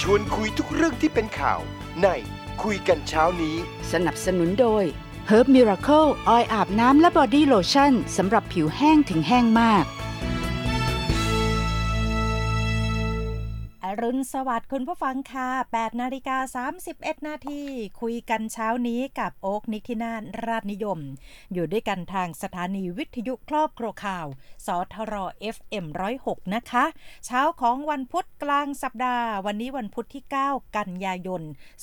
วนคุยทุกเรื่องที่เป็นข่าวในคุยกันเช้านี้สนับสนุนโดย Herb Miracle ออยล์อาบน้ำและบอดี้โลชั่นสำหรับผิวแห้งถึงแห้งมากอรุณสวัสดิ์คุณผู้ฟังค่ะ 8:31 นาทีคุยกันเช้านี้กับโอ๊คนิธินาถราชนิยมอยู่ด้วยกันทางสถานีวิทยุครอบครัวข่าวสทร FM 106นะคะเช้าของวันพุธกลางสัปดาห์วันนี้วันพุธที่9กันยายน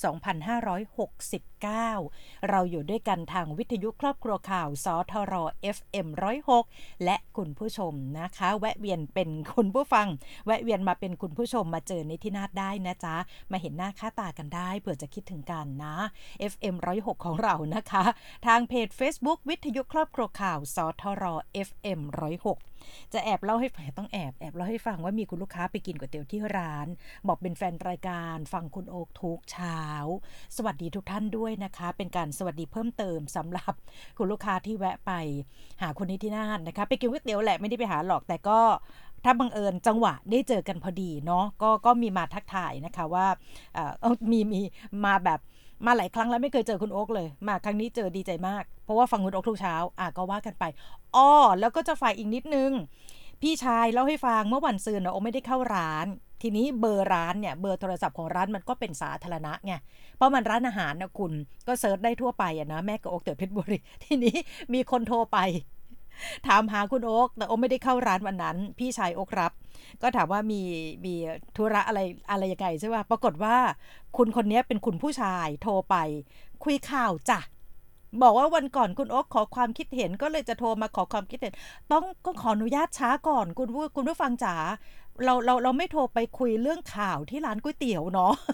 2569เราอยู่ด้วยกันทางวิทยุครอบครัวข่าวสทร FM 106และคุณผู้ชมนะคะแวะเวียนเป็นคุณผู้ฟังแวะเวียนมาเป็นคุณผู้ชมมาเจอนิธินาถได้นะจ๊ะมาเห็นหน้าค่าตากันได้เผื่อจะคิดถึงกันนะ FM 106ของเรานะคะทางเพจ Facebook วิทยุครอบครัวข่าวสทร FM 106จะแอบเล่าให้ต้องแอบเล่าให้ฟังว่ามีคุณลูกค้าไปกินก๋วยเตี๋ยวที่ร้านบอกเป็นแฟนรายการฟังคุณโอ๊คทุกเช้าสวัสดีทุกท่านด้วยนะคะเป็นการสวัสดีเพิ่มเติมสำหรับคุณลูกค้าที่แวะไปหาคุณนิธินาถนะคะไปกินก๋วยเตี๋ยวแหละไม่ได้ไปหาหรอกแต่ก็ถ้าบังเอิญจังหวะได้เจอกันพอดีเนาะก็มีมาทักทายนะคะว่ามีมาแบบมาหลายครั้งแล้วไม่เคยเจอคุณโอ๊คเลยมาครั้งนี้เจอดีใจมากเพราะว่าฟังคุณโอ๊คทุกเช้าก็ว่ากันไปแล้วก็จะฝ่ายอีกนิดนึงพี่ชายเล่าให้ฟังเมื่อวันซืนโอ๊คไม่ได้เข้าร้านทีนี้เบอร์ร้านเนี่ยเบอร์โทรศัพท์ของร้านมันก็เป็นสาธารณะไงเพราะมันร้านอาหารนะคุณก็เซิร์ชได้ทั่วไปนะแม่กับโอ๊คเติร์ดเพชรบุรีทีนี้มีคนโทรไปถามหาคุณโอ๊คแต่โอ๊คไม่ได้เข้าร้านวันนั้นพี่ชายโอ๊ครับก็ถามว่ามีธุระอะไรยังไงใช่ป่ะปรากฏว่าคุณคนนี้เป็นคุณผู้ชายโทรไปคุยข่าวจ้ะบอกว่าวันก่อนคุณโอ๊คขอความคิดเห็นก็เลยจะโทรมาขอความคิดเห็นก็ขออนุญาตช้าก่อนคุณผู้ฟังจ๋าเราไม่โทรไปคุยเรื่องข่าวที่ร้านก๋วยเตี๋ยวเนาะ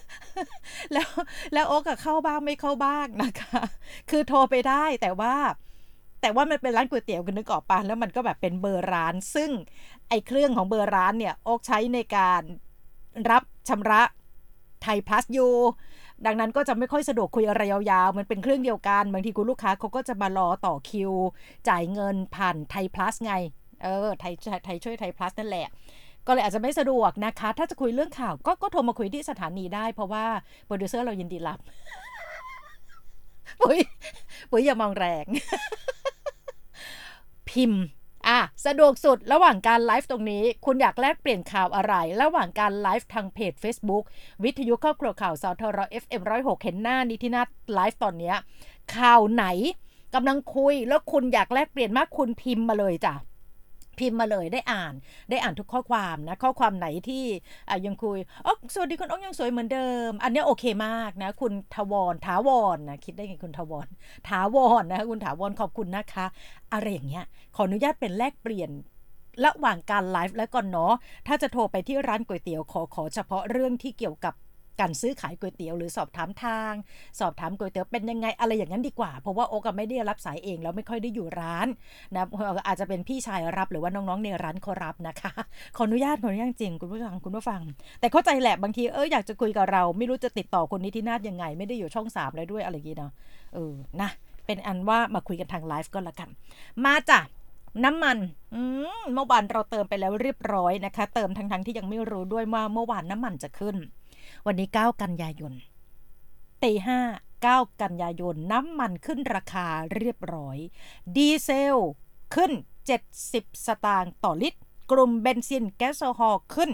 แล้วโอ๊คเข้าบ้างไม่เข้าบ้างนะคะคือโทรไปได้แต่ว่ามันเป็นร้านก๋วยเตี๋ยวกันนึกออกปะแล้วมันก็แบบเป็นเบอร์ร้านซึ่งไอ้เครื่องของเบอร์ร้านเนี่ยโอ๊คใช้ในการรับชำระไทยพลัสอยู่ดังนั้นก็จะไม่ค่อยสะดวกคุยอะไรยาวๆมันเป็นเครื่องเดียวกันบางทีคุณลูกค้าเขาก็จะมารอต่อคิวจ่ายเงินผ่านไทยพลัสไงไทยช่วยไทยพลัสนั่นแหละก็เลยอาจจะไม่สะดวกนะคะถ้าจะคุยเรื่องข่าวก็โทรมาคุยที่สถานีได้เพราะว่าโปรดิวเซอร์เรายินดีรับ ปุ๋ยอย่ามองแรง พิมพ์สะดวกสุดระหว่างการไลฟ์ตรงนี้คุณอยากแลกเปลี่ยนข่าวอะไรระหว่างการไลฟ์ทางเพจ Facebook วิทยุครอบครัวข่าวสทร FM 106เห็นหน้านิธินาถไลฟ์ตอนนี้ข่าวไหนกำลังคุยแล้วคุณอยากแลกเปลี่ยนมากคุณพิมพ์มาเลยจ้ะพิมพ์มาเลยได้อ่านทุกข้อความนะข้อความไหนที่ยังคุยสวัสดีคุณโอ๊คยังสวยเหมือนเดิมอันนี้โอเคมากนะคุณถาวรนะคิดได้ไงคุณถาวรนะคุณถาวรขอบคุณนะคะอะไรอย่างเงี้ยขออนุญาตเป็นแลกเปลี่ยนระหว่างการไลฟ์แล้วก่อนเนาะถ้าจะโทรไปที่ร้านก๋วยเตี๋ยวขอเฉพาะเรื่องที่เกี่ยวกับการซื้อขายก๋วยเตี๋ยวหรือสอบถามก๋วยเตี๋ยวเป็นยังไงอะไรอย่างนั้นดีกว่าเพราะว่าโอ๊คไม่ได้รับสายเองแล้วไม่ค่อยได้อยู่ร้านนะอาจจะเป็นพี่ชายรับหรือว่าน้องๆในร้านเขารับนะคะขออนุญาตจริงคุณผู้ฟังแต่เข้าใจแหละบางทีอยากจะคุยกับเราไม่รู้จะติดต่อคนนิธินาถยังไงไม่ได้อยู่ช่อง3แล้วด้วยอะไรอย่างงี้เนาะนะเป็นอันว่ามาคุยกันทางไลฟ์ก็แล้วกันมาจ้ะน้ำมันเมื่อวานเราเติมไปแล้วเรียบร้อยนะคะเติมทั้งที่ยังไม่รู้ด้วยว่าเมื่อวานน้ำมันจะขึ้นวันนี้9กันยายนตี5 9กันยายนน้ำมันขึ้นราคาเรียบร้อยดีเซลขึ้น70สตางค์ต่อลิตรกลุ่มเบนซินแก๊สโซฮอล์ขึ้น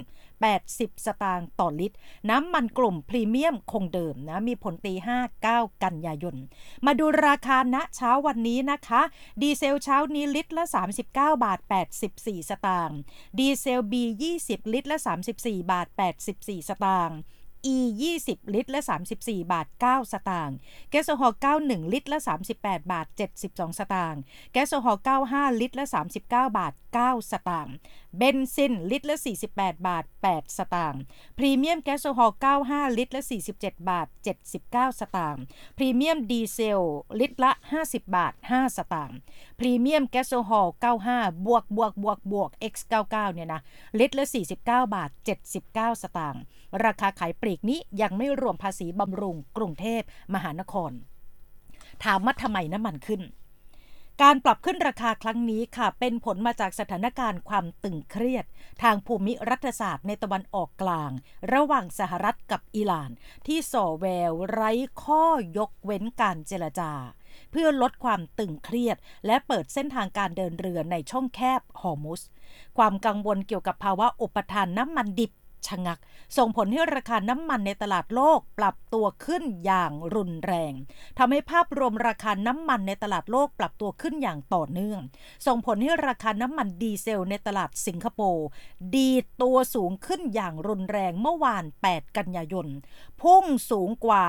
80สตางค์ต่อลิตรน้ำมันกลุ่มพรีเมียมคงเดิมนะมีผลตี5 9กันยายนมาดูราคาณเช้าวันนี้นะคะดีเซลเช้านี้ลิตรละ39บาท84สตางค์ดีเซล B20 ลิตรละ34บาท84สตางค์E20 ลิตรละ34บาท9สตางค์แก๊สโซฮอล์91ลิตรละ38บาท72สตางค์แก๊สโซฮอล์95ลิตรละ39บาท9สตางค์เบนซินลิตรละ48บาท8สตางค์พรีเมียมแก๊สโซฮอล์95ลิตรละ47บาท79สตางค์พรีเมียมดีเซลลิตรละ50บาท5สตางค์พรีเมียมแก๊สโซฮอล์95บวก X99 เนี่ยนะลิตรละ49บาท79สตางค์ราคาขายปลีกนี้ยังไม่รวมภาษีบำรุงกรุงเทพมหานครถามว่าทำไมน้ำมันขึ้นการปรับขึ้นราคาครั้งนี้ค่ะเป็นผลมาจากสถานการณ์ความตึงเครียดทางภูมิรัฐศาสตร์ในตะวันออกกลางระหว่างสหรัฐกับอิหร่านที่ส่อแววไร้ข้อยกเว้นการเจรจาเพื่อลดความตึงเครียดและเปิดเส้นทางการเดินเรือในช่องแคบฮอร์มุซความกังวลเกี่ยวกับภาวะอุปทานน้ำมันดิบชะงักส่งผลให้ราคาน้ำมันในตลาดโลกปรับตัวขึ้นอย่างรุนแรงทำให้ภาพรวมราคาน้ำมันในตลาดโลกปรับตัวขึ้นอย่างต่อเนื่องส่งผลให้ราคาน้ำมันดีเซลในตลาดสิงคโปร์ดีดตัวสูงขึ้นอย่างรุนแรงเมื่อวาน8กันยายนพุ่งสูงกว่า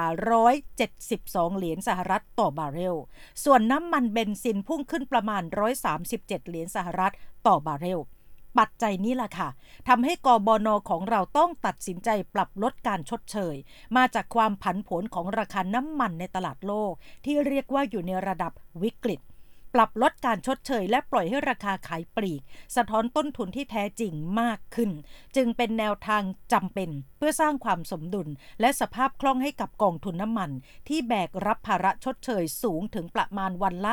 172เหรียญสหรัฐต่อบาร์เรลส่วนน้ำมันเบนซินพุ่งขึ้นประมาณ137เหรียญสหรัฐต่อบาร์เรลปัจจัยนี้ล่ะค่ะทำให้กบน.ของเราต้องตัดสินใจปรับลดการชดเชยมาจากความผันผวนของราคาน้ำมันในตลาดโลกที่เรียกว่าอยู่ในระดับวิกฤตปรับลดการชดเชยและปล่อยให้ราคาขายปลีกสะท้อนต้นทุนที่แท้จริงมากขึ้นจึงเป็นแนวทางจำเป็นเพื่อสร้างความสมดุลและสภาพคล่องให้กับกองทุนน้ำมันที่แบกรับภาระชดเชยสูงถึงประมาณวันละ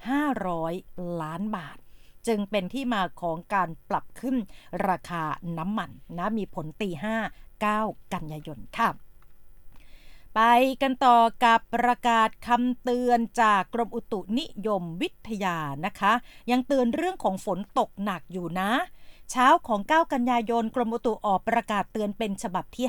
500ล้านบาทจึงเป็นที่มาของการปรับขึ้นราคาน้ำมันนะมีผลตี 5-9 กันยายนค่ะไปกันต่อกับประกาศคำเตือนจากกรมอุตุนิยมวิทยานะคะยังเตือนเรื่องของฝนตกหนักอยู่นะเช้าของ9กันยายนกรมอุตุออกประกาศเตือนเป็นฉบับที่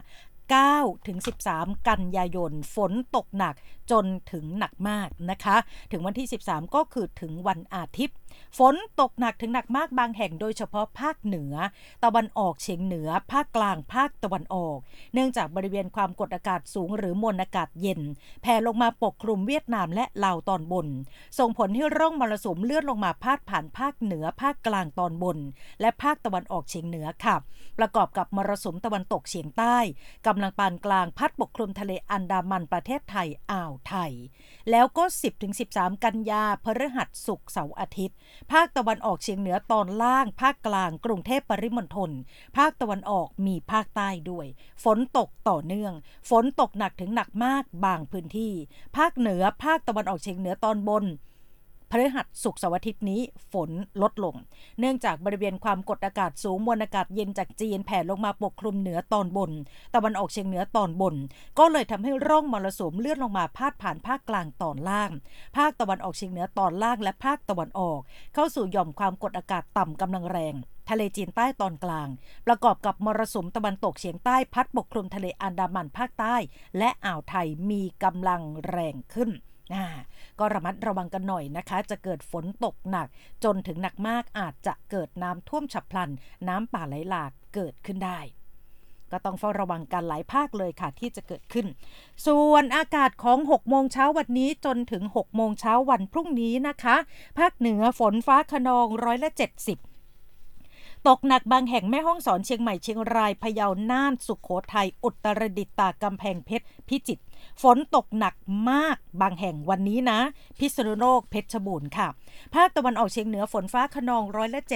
9 ถึง 13 กันยายนฝนตกหนักจนถึงหนักมากนะคะถึงวันที่13ก็คือถึงวันอาทิตย์ฝนตกหนักถึงหนักมากบางแห่งโดยเฉพาะภาคเหนือตะวันออกเฉียงเหนือภาคกลางภาคตะวันออกเนื่องจากบริเวณความกดอากาศสูงหรือมวลอากาศเย็นแผ่ลงมาปกคลุมเวียดนามและลาวตอนบนส่งผลให้ร่องมรสุมเลื่อนลงมาพาดผ่านภาคเหนือภาคกลางตอนบนและภาคตะวันออกเฉียงเหนือค่ะประกอบกับมรสุมตะวันตกเฉียงใต้กำลังปานกลางพัดปกคลุมทะเลอันดามันประเทศไทยอ่าวไทยแล้วก็ 10-13 กันยาพฤหัสศุกร์เสาร์อาทิตย์ภาคตะวันออกเฉียงเหนือตอนล่างภาคกลางกรุงเทพปริมณฑลภาคตะวันออกมีภาคใต้ด้วยฝนตกต่อเนื่องฝนตกหนักถึงหนักมากบางพื้นที่ภาคเหนือภาคตะวันออกเฉียงเหนือตอนบนพฤหัสศุกร์เสาร์อาทิตย์นี้ฝนลดลงเนื่องจากบริเวณความกดอากาศสูงมวลอากาศเย็นจากจีนแผ่ลงมาปกคลุมเหนือตอนบนตะวันออกเฉียงเหนือตอนบนก็เลยทำให้ร่องมรสุมเลื่อนลงมาพาดผ่านภาคกลางตอนล่างภาคตะวันออกเฉียงเหนือตอนล่างและภาคตะวันออกเข้าสู่หย่อมความกดอากาศต่ำกำลังแรงทะเลจีนใต้ตอนกลางประกอบกับมรสุมตะวันตกเฉียงใต้พัดปกคลุมทะเลอันดามันภาคใต้และอ่าวไทยมีกำลังแรงขึ้นก็ระมัดระวังกันหน่อยนะคะจะเกิดฝนตกหนักจนถึงหนักมากอาจจะเกิดน้ำท่วมฉับพลันน้ำป่าไหลหลากเกิดขึ้นได้ก็ต้องเฝ้าระวังกันหลายภาคเลยค่ะที่จะเกิดขึ้นส่วนอากาศของ6โมงเช้าวันนี้จนถึง6โมงเช้าวันพรุ่งนี้นะคะภาคเหนือฝนฟ้าคะนอง70%ตกหนักบางแห่งแม่ฮ่องสอนเชียงใหม่เชียงรายพะเยาน่านสุโขทัยอุตรดิตถ์ตากกำแพงเพชรพิจิตรฝนตกหนักมากบางแห่งวันนี้นะพิษณุโลกเพชรบูรณ์ค่ะภาคตะวันออกเฉียงเหนือฝนฟ้าคะนอง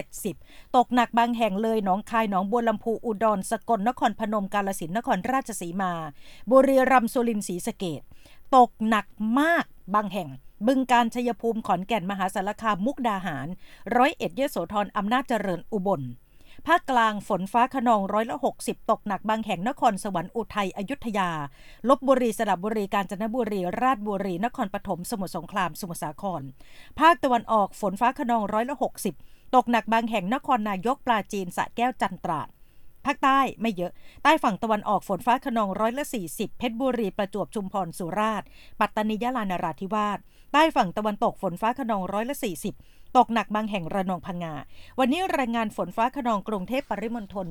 70%ตกหนักบางแห่งเลยหนองคายหนองบัวลำพูอุดรสกลนครพนมกาฬสินธุ์นครราชสีมาบุรีรัมย์สุรินทร์ศรีสะเกษตกหนักมากบางแห่งบึงกาฬชัยภูมิขอนแก่นมหาสารคามมุกดาหาร101ยโสธรอำนาจเจริญอุบลภาคกลางฝนฟ้าคะนอง60%ตกหนักบางแห่งนครสวรรค์อุทัยอยุธยาลพบุรีสระบุรีกาญจนบุรีราชบุรีนครปฐมสมุทรสงครามสมุทรสาครภาคตะวันออกฝนฟ้าคะนอง60%ตกหนักบางแห่งนครนายกปราจีนสระแก้วจันทร์ตราดภาคใต้ไม่เยอะใต้ฝั่งตะวันออกฝนฟ้าคะนอง40%เพชรบุรีประจวบชุมพรสุราษฎร์ปัตตานียะลานราธิวาสใต้ฝั่งตะวันตกฝนฟ้าคะนอง40%ตกหนักบางแห่งระนองพังงาวันนี้รายงานฝนฟ้าคะนองกรุงเทพปริมณฑล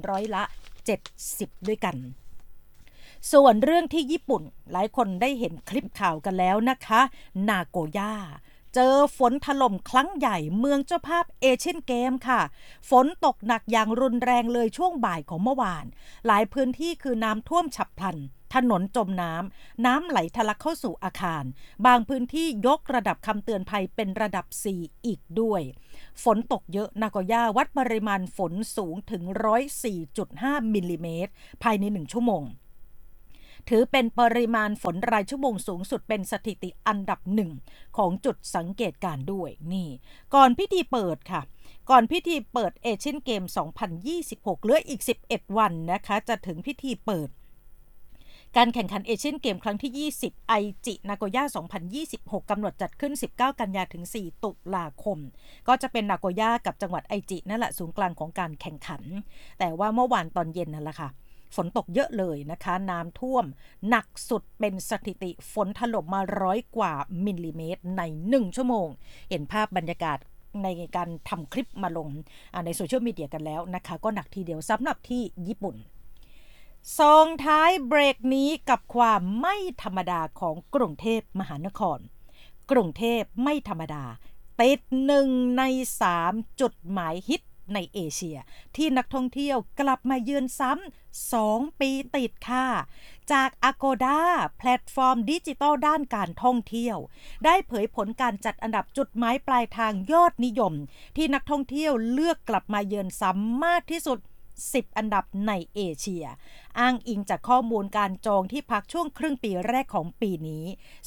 70%ด้วยกันส่วนเรื่องที่ญี่ปุ่นหลายคนได้เห็นคลิปข่าวกันแล้วนะคะนาโกย่าเจอฝนถล่มครั้งใหญ่เมืองเจ้าภาพเอเชียนเกมค่ะฝนตกหนักอย่างรุนแรงเลยช่วงบ่ายของเมื่อวานหลายพื้นที่คือน้ำท่วมฉับพลันถนนจมน้ำไหลทะลักเข้าสู่อาคารบางพื้นที่ยกระดับคำเตือนภัยเป็นระดับ4อีกด้วยฝนตกเยอะนาโกย่าวัดปริมาณฝนสูงถึง 104.5 มิลลิเมตรภายใน1ชั่วโมงถือเป็นปริมาณฝนรายชั่วโมงสูงสุดเป็นสถิติอันดับหนึ่งของจุดสังเกตการณ์ด้วยนี่ก่อนพิธีเปิดค่ะก่อนพิธีเปิดเอเชียนเกม 2026 เหลืออีก11 วันนะคะจะถึงพิธีเปิดการแข่งขันเอเชียนเกมครั้งที่ 20 ไอจินาโกย่า 2026 กำหนดจัดขึ้น 19 กันยายนถึง 4 ตุลาคมก็จะเป็นนาโกย่ากับจังหวัดไอจินั่นแหละศูนย์กลางของการแข่งขันแต่ว่าเมื่อวานตอนเย็นนั่นแหละค่ะฝนตกเยอะเลยนะคะน้ำท่วมหนักสุดเป็นสถิติฝนถล่มมา100 กว่ามิลลิเมตรใน1 ชั่วโมงเห็นภาพบรรยากาศในการทำคลิปมาลงในโซเชียลมีเดียกันแล้วนะคะก็หนักทีเดียวสำหรับที่ญี่ปุ่นส่งท้ายเบรกนี้กับความไม่ธรรมดาของกรุงเทพมหานครกรุงเทพไม่ธรรมดาติด1 ใน 3 จุดหมายฮิตในเอเชียที่นักท่องเที่ยวกลับมาเยือนซ้ำ2 ปีติดค่ะจาก Agoda แพลตฟอร์มดิจิทัลด้านการท่องเที่ยวได้เผยผลการจัดอันดับจุดหมายปลายทางยอดนิยมที่นักท่องเที่ยวเลือกกลับมาเยือนซ้ำมากที่สุด10 อันดับในเอเชียอ้างอิงจากข้อมูลการจองที่พักช่วงครึ่งปีแรกของปีนี้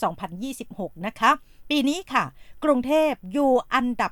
2026นะคะปีนี้ค่ะกรุงเทพอยู่อันดับ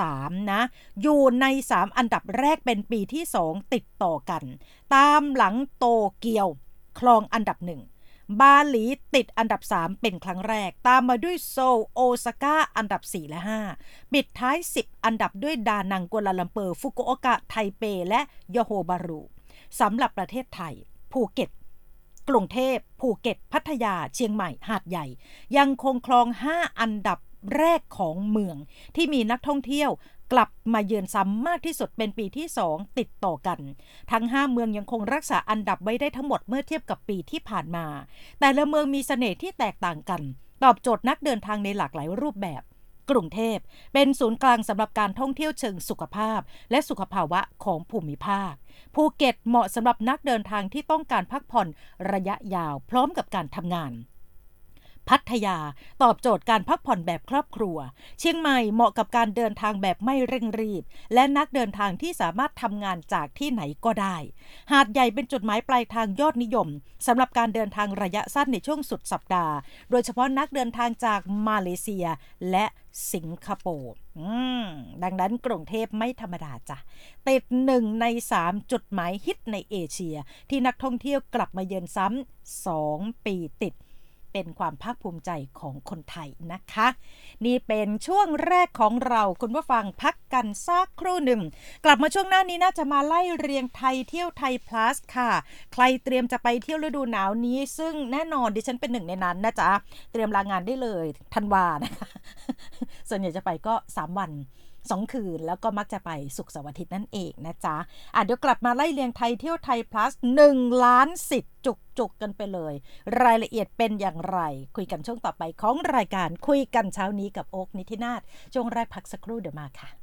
3นะอยู่ใน3 อันดับแรกเป็นปีที่2ติดต่อกันตามหลังโตเกียวครองอันดับ1บาหลีติดอันดับ3เป็นครั้งแรกตามมาด้วยโซลโอซาก้าอันดับ4และ5ปิดท้าย10 อันดับด้วยดานังกัวลาลัมเปอร์ฟุกุโอกะไทเปและโยโฮบารุสำหรับประเทศไทยภูเก็ตกรุงเทพภูเก็ตพัทยาเชียงใหม่หาดใหญ่ยังคงครอง5 อันดับแรกของเมืองที่มีนักท่องเที่ยวกลับมาเยือนซ้ำมากที่สุดเป็นปีที่2ติดต่อกันทั้ง5 เมืองยังคงรักษาอันดับไว้ได้ทั้งหมดเมื่อเทียบกับปีที่ผ่านมาแต่ละเมืองมีเสน่ห์ที่แตกต่างกันตอบโจทย์นักเดินทางในหลากหลายรูปแบบกรุงเทพเป็นศูนย์กลางสำหรับการท่องเที่ยวเชิงสุขภาพและสุขภาวะของภูมิภาคภูเก็ตเหมาะสำหรับนักเดินทางที่ต้องการพักผ่อนระยะยาวพร้อมกับการทำงานพัทยาตอบโจทย์การพักผ่อนแบบครอบครัวเชียงใหม่เหมาะกับการเดินทางแบบไม่เร่งรีบและนักเดินทางที่สามารถทำงานจากที่ไหนก็ได้หาดใหญ่เป็นจุดหมายปลายทางยอดนิยมสำหรับการเดินทางระยะสั้นในช่วงสุดสัปดาห์โดยเฉพาะนักเดินทางจากมาเลเซียและสิงคโปร์ดังนั้นกรุงเทพไม่ธรรมดาจ้ะติด1 ใน 3 จุดหมายฮิตในเอเชียที่นักท่องเที่ยวกลับมาเยือนซ้ำ2 ปีติดเป็นความภาคภูมิใจของคนไทยนะคะนี่เป็นช่วงแรกของเราคุณผู้ฟังพักกันสักครู่หนึ่งกลับมาช่วงหน้านี้น่าจะมาไล่เรียงไทยเที่ยวไทย plus ค่ะใครเตรียมจะไปเที่ยวฤดูหนาวนี้ซึ่งแน่นอนดิฉันเป็นหนึ่งในนั้นนะจ๊ะเตรียมลางานได้เลยธันวานะคะส่วนใหญ่จะไปก็3 วัน2 คืนแล้วก็มักจะไปศุกร์เสาร์อาทิตย์นั่นเองนะจ๊ะเดี๋ยวกลับมาไล่เรียงไทยเที่ยวไทย plus 1 ล้านสิทธิ์จุกกันไปเลยรายละเอียดเป็นอย่างไรคุยกันช่วงต่อไปของรายการคุยกันเช้านี้กับโอ๊คนิธินาถช่วงแรกพักสักครู่เดี๋ยวมาค่ะ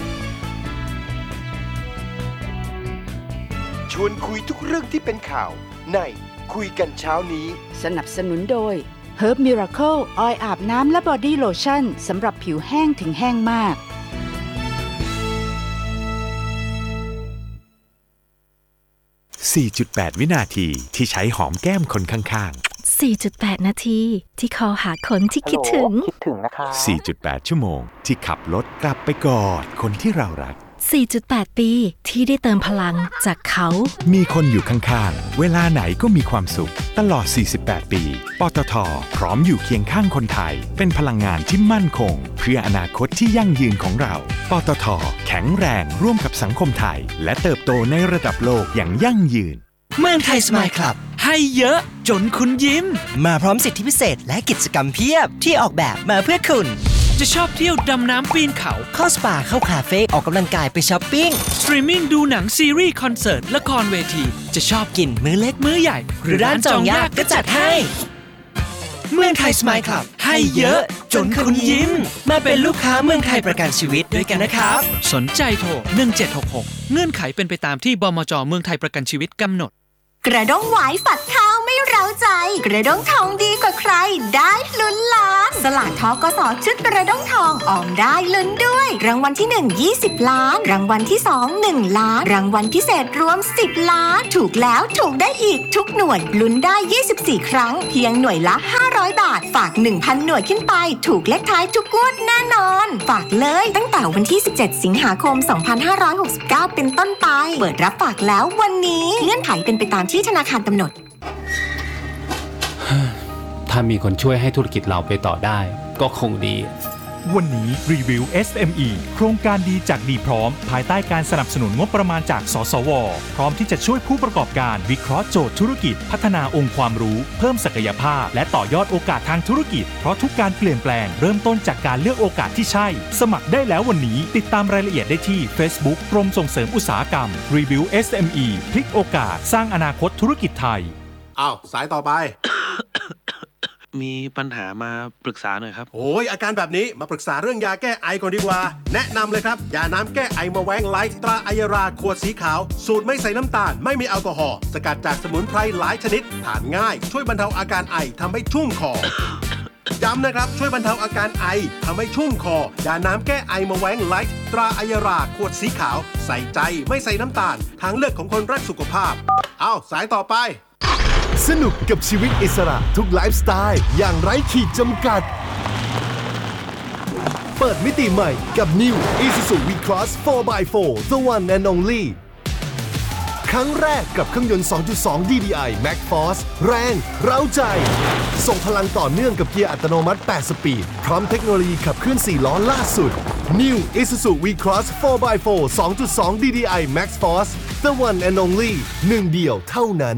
ชวนคุยทุกเรื่องที่เป็นข่าวในคุยกันเช้านี้สนับสนุนโดย Herb Miracle ออยล์อาบน้ำและบอดี้โลชั่นสำหรับผิวแห้งถึงแห้งมาก 4.8 วินาทีที่ใช้หอมแก้มคนข้างๆ 4.8 นาทีที่คอหาคนที่คิดถึงนะคะ 4.8 ชั่วโมงที่ขับรถกลับไปกอดคนที่เรารัก 4.8 ปีที่ได้เติมพลังจากเขามีคนอยู่ข้างๆเวลาไหนก็มีความสุขตลอด48 ปีปตท.พร้อมอยู่เคียงข้างคนไทยเป็นพลังงานที่มั่นคงเพื่ออนาคตที่ยั่งยืนของเราปตท.แข็งแรงร่วมกับสังคมไทยและเติบโตในระดับโลกอย่างยั่งยืนเมืองไทยสมายคลับให้เยอะจนคุณยิ้มมาพร้อมสิทธิพิเศษและกิจกรรมเพียบที่ออกแบบมาเพื่อคุณจะชอบเที่ยวดำน้ำปีนเขาเข้าสปาเข้าคาเฟ่ออกกำลังกายไปช้อปปิ้งสตรีมมิ่งดูหนังซีรีส์คอนเสิร์ตละครเวทีจะชอบกินมื้อเล็กมื้อใหญ่หรือร้านจองยากก็จัดให้เมืองไทยสมายคลับให้เยอะจนคุณยิ้มมาเป็นลูกค้าเมืองไทยประกันชีวิตด้วยกันนะครับสนใจโทร1766เงื่อนไขเป็นไปตามที่บมจ.เมืองไทยประกันชีวิตกำหนดกระด้งหวายฝัดข้าวไม่ไม่เร้าใจกระด้งทองดีกว่าใครได้ลุ้นล้านสลากทกส.ชุดกระด้งทองออมได้ลุ้นด้วยรางวัลที่1 20 ล้านรางวัลที่2 1 ล้านรางวัลพิเศษรวม10 ล้านถูกแล้วถูกได้อีกทุกหน่วยลุ้นได้24ครั้งเพียงหน่วยละ500 บาทฝาก 1,000 หน่วยขึ้นไปถูกเลขท้ายทุกงวดแน่นอนฝากเลยตั้งแต่วันที่17สิงหาคม2569เป็นต้นไปเปิดรับฝากแล้ววันนี้เงื่อนไขเป็นไปตามที่ธนาคารกำหนดถ้ามีคนช่วยให้ธุรกิจเราไปต่อได้ก็คงดีวันนี้รีวิว SME โครงการดีจากดีพร้อมภายใต้การสนับสนุนงบประมาณจากสสว.พร้อมที่จะช่วยผู้ประกอบการวิเคราะห์โจทย์ธุรกิจพัฒนาองค์ความรู้เพิ่มศักยภาพและต่อยอดโอกาสทางธุรกิจเพราะทุกการเปลี่ยนแปลงเริ่มต้นจากการเลือกโอกาสที่ใช่สมัครได้แล้ววันนี้ติดตามรายละเอียดได้ที่ Facebook กรมส่งเสริมอุตสาหกรรมรีวิว SME พลิกโอกาสสร้างอนาคตธุรกิจไทยอ้าวสายต่อไปมีปัญหามาปรึกษาหน่อยครับโอ้ยอาการแบบนี้มาปรึกษาเรื่องยาแก้ไอก่อนดีกว่าแนะนำเลยครับยาน้ำแก้ไอมาแวงไลท์ตราอัยราขวดสีขาวสูตรไม่ใส่น้ำตาลไม่มีแอลกอฮอล์สกัดจากสมุนไพรหลายชนิดทานง่ายช่วยบรรเทาอาการไอทำให้ชุ่มคอย้ำนะครับช่วยบรรเทาอาการไอทำให้ชุ่มคอยาน้ำแก้ไอมาแวงไลท์ตราอัยราขวดสีขาวใส่ใจไม่ใส่น้ำตาลทางเลือกของคนรักสุขภาพเอาสายต่อไปสนุกกับชีวิตอิสระทุกไลฟ์สไตล์อย่างไร้ขีดจำกัดเปิดมิติใหม่กับ New Isuzu V-Cross 4x4 The One and Only ครั้งแรกกับเครื่องยนต์ 2.2 DDI Max Force แรงเร้าใจส่งพลังต่อเนื่องกับเกียร์อัตโนมัติ 8 สปีดพร้อมเทคโนโลยีขับเคลื่อน 4 ล้อล่าสุด New Isuzu V-Cross 4x4 2.2 DDI Max Force The One and Only หนึ่งเดียวเท่านั้น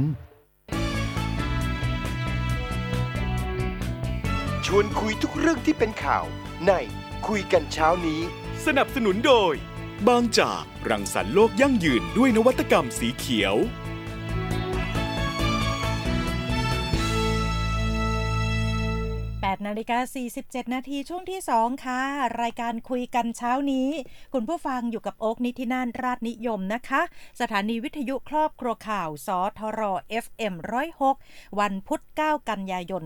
ชวนคุยทุกเรื่องที่เป็นข่าวในคุยกันเช้านี้สนับสนุนโดยบางจากรังสรรค์โลกยั่งยืนด้วยนวัตกรรมสีเขียว 8:47 นาทีช่วงที่2ค่ะรายการคุยกันเช้านี้คุณผู้ฟังอยู่กับโอ๊คนิธินันท์ราชนิยมนะคะสถานีวิทยุครอบครัวข่าวสทร FM 106วันพุธ9กันยายน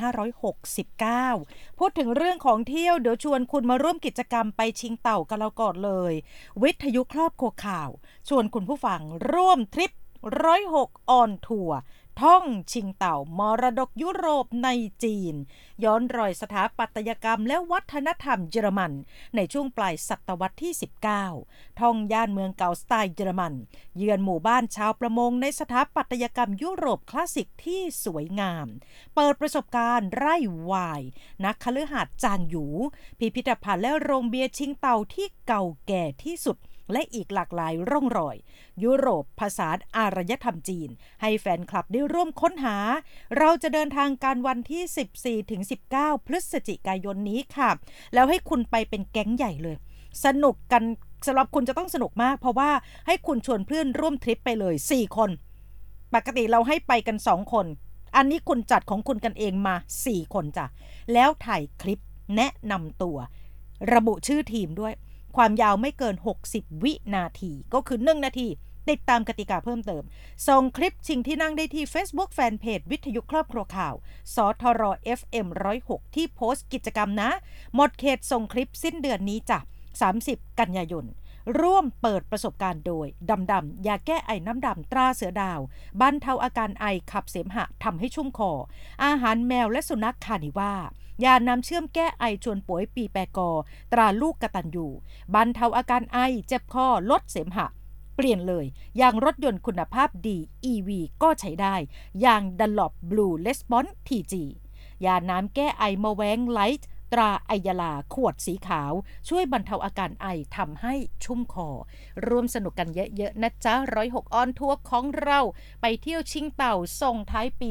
2569พูดถึงเรื่องของเที่ยวเดี๋ยวชวนคุณมาร่วมกิจกรรมไปชิงเต่ากันเราก่อนเลยวิทยุครอบครัวข่าวชวนคุณผู้ฟังร่วมทริป106ออนทัวร์ท่องชิงเต่ามรดกยุโรปในจีนย้อนรอยสถาปัตยกรรมและวัฒนธรรมเยอรมันในช่วงปลายศตวรรษที่19ท่องย่านเมืองเก่าสไตล์เยอรมันเยือนหมู่บ้านชาวประมงในสถาปัตยกรรมยุโรปคลาสสิกที่สวยงามเปิดประสบการณ์ไร่ไวน์นักคฤหาสน์จางหยูพิพิธภัณฑ์และโรงเบียร์ชิงเต่าที่เก่าแก่ที่สุดและอีกหลากหลายร่องรอยยุโรปผสานอารยธรรมจีนให้แฟนคลับได้ร่วมค้นหาเราจะเดินทางกันวันที่ 14-19 พฤศจิกายนนี้ค่ะแล้วให้คุณไปเป็นแก๊งใหญ่เลยสนุกกันสำหรับคุณจะต้องสนุกมากเพราะว่าให้คุณชวนเพื่อนร่วมทริปไปเลย4คนปกติเราให้ไปกัน2คนอันนี้คุณจัดของคุณกันเองมา4คนจ้ะแล้วถ่ายคลิปแนะนำตัวระบุชื่อทีมด้วยความยาวไม่เกิน60วินาทีก็คือ1นาทีติดตามกติกาเพิ่มเติมส่งคลิปชิงที่นั่งได้ที่ Facebook Fanpage วิทยุครอบครัวข่าวสทร FM 106ที่โพสต์กิจกรรมนะหมดเขตส่งคลิปสิ้นเดือนนี้จ้ะ30กันยายนร่วมเปิดประสบการณ์โดยดำๆยาแก้ไอน้ำดำตราเสือดาวบรรเทาอาการไอขับเสมหะทำให้ชุ่มคออาหารแมวและสุนัขคานิว่ายาน้ำเชื่อมแก้ไอชวนป่วยปีแปกอตราลูกกตัญญูบรรเทาอาการไอเจ็บคอลดเสมหะเปลี่ยนเลยยางรถยนต์คุณภาพดี EV ก็ใช้ได้ยาง Dunlop Blue Response TG ยาน้ำแก้ไอมาแวงไลท์ตราอัยลาขวดสีขาวช่วยบรรเทาอาการไอทำให้ชุ่มคอร่วมสนุกกันเยอะๆนะจ๊ะ106ออนทัวร์ของเราไปเที่ยวชิงเต่าส่งท้ายปี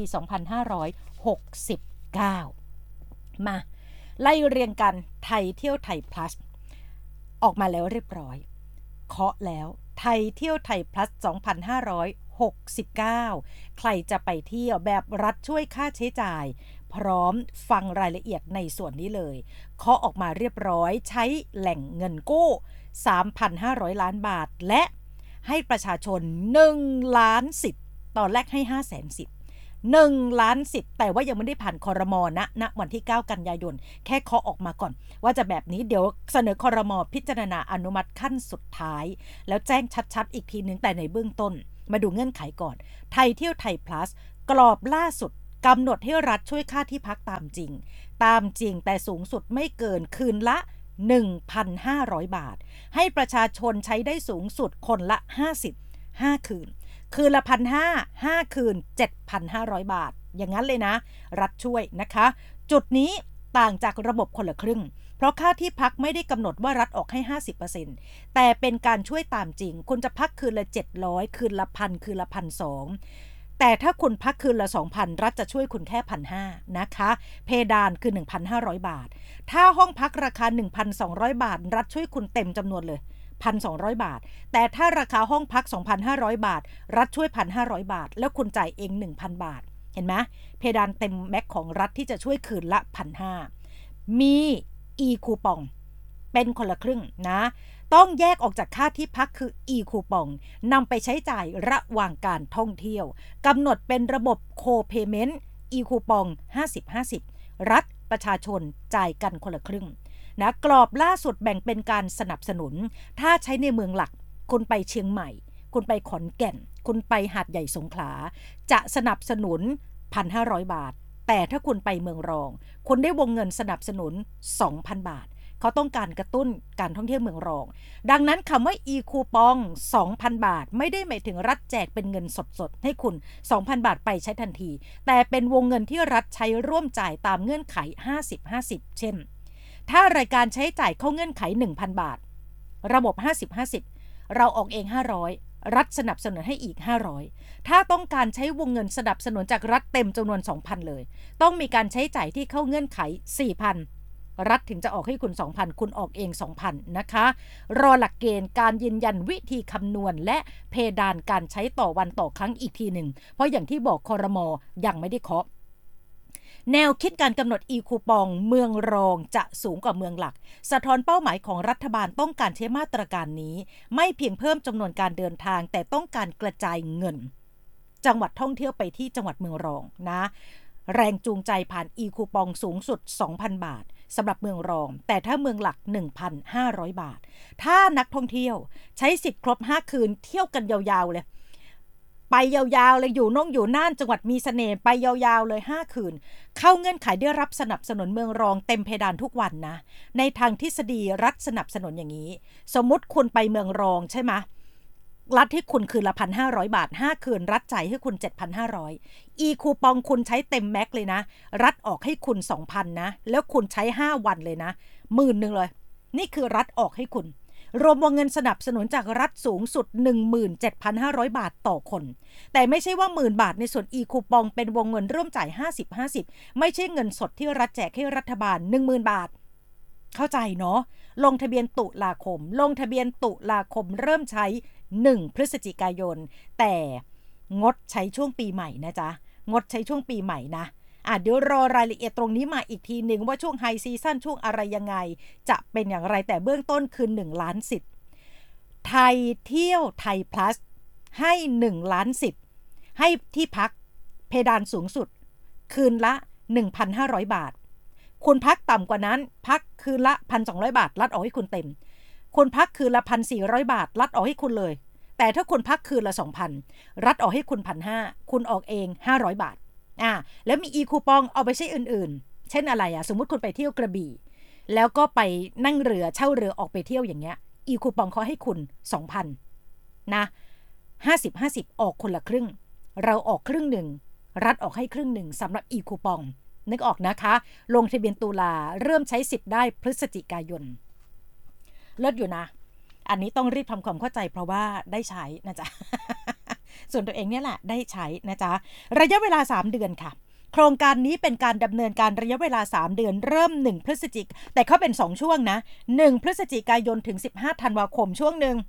2569มาไล่เรียงกันไทยเที่ยวไทย plus ออกมาแล้วเรียบร้อยเคาะแล้วไทยเที่ยวไทย plus 2569ใครจะไปเที่ยวแบบรัฐช่วยค่าใช้จ่ายพร้อมฟังรายละเอียดในส่วนนี้เลยเคาะออกมาเรียบร้อยใช้แหล่งเงินกู้ 3,500 ล้านบาทและให้ประชาชน1ล้านสิทธิ์ตอนแรกให้ 500,000 สิทธิ์ 1 ล้านสิทธิ์แต่ว่ายังไม่ได้ผ่านครม.ณวันที่9กันยายนแค่เคาะออกมาก่อนว่าจะแบบนี้เดี๋ยวเสนอครม.พิจารณาอนุมัติขั้นสุดท้ายแล้วแจ้งชัดๆอีกทีนึงแต่ในเบื้องต้นมาดูเงื่อนไขก่อนไทยเที่ยวไทย plus กรอบล่าสุดกำหนดให้รัฐช่วยค่าที่พักตามจริงแต่สูงสุดไม่เกินคืนละ 1,500 บาทให้ประชาชนใช้ได้สูงสุดคนละ5 คืนละ 1,500 5 คืน 7,500 บาทอย่างนั้นเลยนะรัฐช่วยนะคะจุดนี้ต่างจากระบบคนละครึ่งเพราะค่าที่พักไม่ได้กำหนดว่ารัฐออกให้ 50% แต่เป็นการช่วยตามจริงคุณจะพักคืนละ700คืนละ 1,000 คืนละ 1,200 แต่ถ้าคุณพักคืนละ 2,000 รัฐจะช่วยคุณแค่ 1,500 นะคะเพดานคือ 1,500 บาทถ้าห้องพักราคา 1,200 บาทรัฐช่วยคุณเต็มจำนวนเลย 1,200 บาทแต่ถ้าราคาห้องพัก 2,500 บาทรัฐช่วย 1,500 บาทแล้วคุณจ่ายเอง 1,000 บาทเห็นไหมเพดานเต็มแม็กของรัฐที่จะช่วยคืนละ 1,500 มีคูปองเป็นคนละครึ่งนะต้องแยกออกจากค่าที่พักคือคูปองนำไปใช้จ่ายระหว่างการท่องเที่ยวกำหนดเป็นระบบโคเพย์เมนต์คูปอง 50-50 รัฐประชาชนจ่ายกันคนละครึ่งนะกรอบล่าสุดแบ่งเป็นการสนับสนุนถ้าใช้ในเมืองหลักคุณไปเชียงใหม่คุณไปขอนแก่นคุณไปหาดใหญ่สงขลาจะสนับสนุน 1,500 บาทแต่ถ้าคุณไปเมืองรองคุณได้วงเงินสนับสนุน 2,000 บาทเขาต้องการกระตุ้นการท่องเที่ยวเมืองรองดังนั้นคำว่าคูปอง 2,000 บาทไม่ได้หมายถึงรัฐแจกเป็นเงินสดๆให้คุณ 2,000 บาทไปใช้ทันทีแต่เป็นวงเงินที่รัฐใช้ร่วมจ่ายตามเงื่อนไข 50-50 เช่นถ้ารายการใช้จ่ายเข้าเงื่อนไข 1,000 บาทระบบ 50-50 เราออกเอง500รัฐสนับสนุนให้อีก500ถ้าต้องการใช้วงเงินสนับสนุนจากรัฐเต็มจำนวน 2,000 เลยต้องมีการใช้จ่ายที่เข้าเงื่อนไข 4,000 รัฐถึงจะออกให้คุณ 2,000 คุณออกเอง 2,000 นะคะรอหลักเกณฑ์การยืนยันวิธีคำนวณและเพดานการใช้ต่อวันต่อครั้งอีกทีหนึ่งเพราะอย่างที่บอกครม.ยังไม่ได้เคาะแนวคิดการกำหนดคูปองเมืองรองจะสูงกว่าเมืองหลักสะท้อนเป้าหมายของรัฐบาลต้องการใช้มาตรการนี้ไม่เพียงเพิ่มจำนวนการเดินทางแต่ต้องการกระจายเงินจังหวัดท่องเที่ยวไปที่จังหวัดเมืองรองนะแรงจูงใจผ่านคูปองสูงสุด 2,000 บาทสำหรับเมืองรองแต่ถ้าเมืองหลัก 1,500 บาทถ้านักท่องเที่ยวใช้สิทธิ์ครบ5คืนเที่ยวกันยาวๆเลยไปยาวๆเลยอยู่น่านจังหวัดมีเสน่ห์ไปยาวๆเลย5คืนเข้าเงื่อนไขได้รับสนับสนุนเมืองรองเต็มเพดานทุกวันนะในทางทฤษฎีรัฐสนับสนุนอย่างนี้สมมุติคุณไปเมืองรองใช่ไหมรัฐให้คุณคืนละ 1,500 บาท5คืนรัฐจ่ายให้คุณ 7,500 คูปองคุณใช้เต็มแม็กเลยนะรัฐออกให้คุณ 2,000 นะแล้วคุณใช้5วันเลยนะ 10,000 นึงเลยนี่คือรัฐออกให้คุณรวมวงเงินสนับสนุนจากรัฐสูงสุด 17,500 บาทต่อคนแต่ไม่ใช่ว่า10,000 บาทในส่วนคูปองเป็นวงเงินร่วมจ่าย 50-50 ไม่ใช่เงินสดที่รัฐแจกให้รัฐบาล 10,000 บาทเข้าใจเนาะลงทะเบียนตุลาคมเริ่มใช้1 พฤศจิกายนแต่งดใช้ช่วงปีใหม่นะจ๊ะงดใช้ช่วงปีใหม่นะเดี๋ยวรอรายละเอียดตรงนี้มาอีกทีหนึ่งว่าช่วงไฮซีซั่นช่วงอะไรยังไงจะเป็นอย่างไรแต่เบื้องต้นคือ1 ล้านสิทธิ์ไทยเที่ยวไทย plus ให้1 ล้านสิทธิ์ให้ที่พักเพดานสูงสุดคืนละ 1,500 บาทคุณพักต่ำกว่านั้นพักคืนละ 1,200 บาทรัฐออกให้คุณเต็มคุณพักคืนละ 1,400 บาทรัฐออกให้คุณเลยแต่ถ้าคุณพักคืนละ 2,000 รัฐออกให้คุณ 1,500 คุณออกเอง500 บาทแล้วมีคูปองเอาไปใช้อื่นๆเช่นอะไรสมมุติคุณไปเที่ยวกระบี่แล้วก็ไปนั่งเรือเช่าเรือออกไปเที่ยวอย่างเงี้ยคูปองเขาให้คุณ 2,000 นะ 50-50 ออกคนละครึ่งเราออกครึ่งหนึ่งรัฐออกให้ครึ่งหนึ่งสำหรับคูปองนึกออกนะคะลงทะเบียนตุลาเริ่มใช้สิทธิ์ได้พฤศจิกายนเลิศอยู่นะอันนี้ต้องรีบทำความเข้าใจเพราะว่าได้ใช้นะจ๊ะ ส่วนตัวเองเนี่ยแหละได้ใช้นะจ๊ะระยะเวลา3เดือนค่ะโครงการนี้เป็นการดำเนินการระยะเวลา3เดือนเริ่ม1พฤศจิกแต่เขาเป็น2ช่วงนะ1พฤศจิกายนถึง15ธันวาคมช่วงหนึ่ง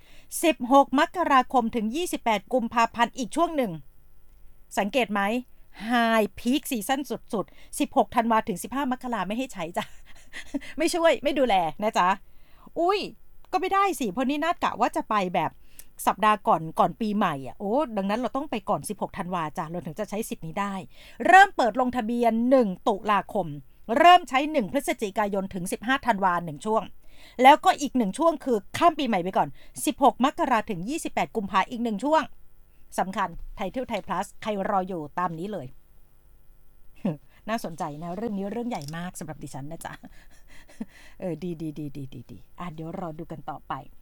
16มกราคมถึง28กุมภาพันธ์อีกช่วงหนึ่งสังเกตไหมไฮพีคซีซั่นสุดๆ16ธันวาถึง15มกราไม่ให้ใช้จ้ะ ไม่ช่วยไม่ดูแลนะจ๊ะอุ้ยก็ไม่ได้สิเพราะนี่นัดกะว่าจะไปแบบสัปดาห์ก่อนปีใหม่โอ้ดังนั้นเราต้องไปก่อน16ธันวาจ้ะเราถึงจะใช้สิทธิ์นี้ได้เริ่มเปิดลงทะเบียน1ตุลาคมเริ่มใช้1พฤศจิกายนถึง15ธันวา1ช่วงแล้วก็อีก1ช่วงคือข้ามปีใหม่ไปก่อน16มกราคมถึง28กุมภาพันธ์อีก1ช่วงสำคัญไทยเที่ยวไทย plus ใครรออยู่ตามนี้เลย น่าสนใจนะเรื่องนี้เรื่องใหญ่มากสำหรับดิฉันนะจ๊ะดีเดี๋ยวรอดูกันต่อไป